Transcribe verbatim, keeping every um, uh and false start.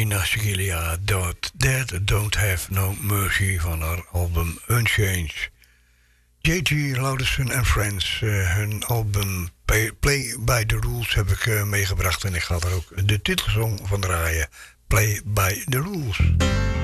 Christina Aguilera, Dead Don't Have No Mercy van haar album Unchanged. J G Lauderson and Friends, uh, hun album Play, Play by the Rules heb ik uh, meegebracht en ik ga er ook de titelsong van draaien. Play by the Rules.